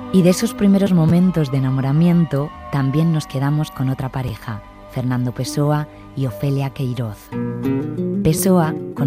Y de esos primeros momentos de enamoramiento también nos quedamos con otra pareja, Fernando Pessoa y Ofelia Queiroz. Pessoa